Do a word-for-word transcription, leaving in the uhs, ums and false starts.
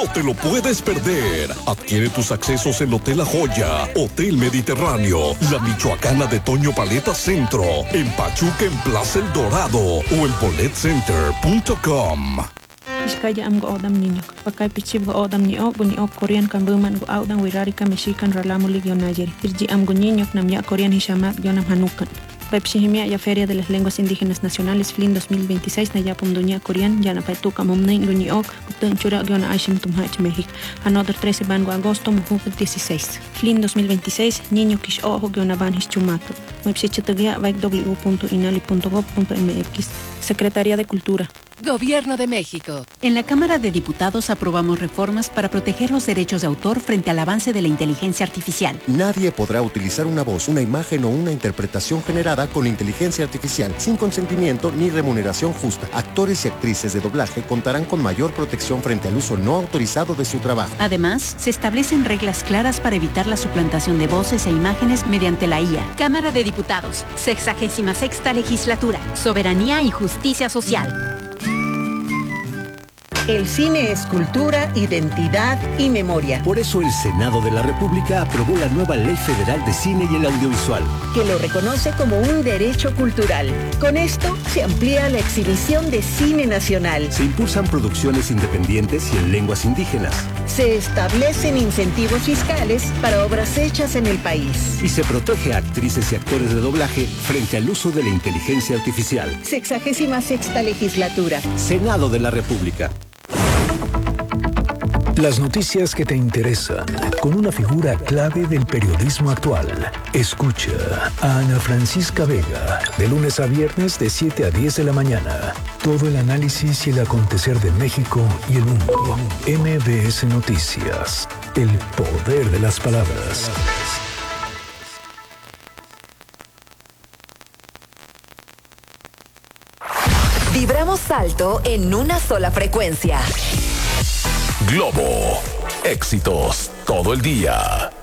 te lo puedes perder. Adquiere tus accesos en Hotel La Joya, Hotel Mediterráneo, La Michoacana de Toño Paleta Centro, en Pachuca en Plaza El Dorado o en bolet center punto com. Iskaya am go odam niño. Pakay pichib go odam ni ok buni ok Korean kan buman go audan wirarika mexican ralamo ligio nayeri. Irji am go niño nam ya Korean hishamak yonam hanukan. Pepshihimia ya Feria de las Lenguas Indígenas Nacionales F L I N dos mil veintiséis na yapum dunia Korean yana paituka mumnain guni ok kutun chura gyona ashim tumhach México. Another trece bango agosto mujuk dieciséis. F L I N dos mil veintiséis niño kish ojo gyona van hischumato. Website w punto inali punto gob punto mx. Secretaría de Cultura. Gobierno de México. En la Cámara de Diputados aprobamos reformas para proteger los derechos de autor frente al avance de la inteligencia artificial. Nadie podrá utilizar una voz, una imagen o una interpretación generada con inteligencia artificial sin consentimiento ni remuneración justa. Actores y actrices de doblaje contarán con mayor protección frente al uso no autorizado de su trabajo. Además, se establecen reglas claras para evitar la suplantación de voces e imágenes mediante la I A. Cámara de Diputados, sexagésima sexta legislatura, soberanía y justicia social. El cine es cultura, identidad y memoria. Por eso el Senado de la República aprobó la nueva Ley Federal de Cine y el Audiovisual, que lo reconoce como un derecho cultural. Con esto se amplía la exhibición de cine nacional. Se impulsan producciones independientes y en lenguas indígenas. Se establecen incentivos fiscales para obras hechas en el país. Y se protege a actrices y actores de doblaje frente al uso de la inteligencia artificial. Sexagésima sexta legislatura. Senado de la República. Las noticias que te interesan, con una figura clave del periodismo actual. Escucha a Ana Francisca Vega, de lunes a viernes de siete a diez de la mañana. Todo el análisis y el acontecer de México y el mundo. M B S Noticias, el poder de las palabras. Vibramos alto en una sola frecuencia. Globo. Éxitos todo el día.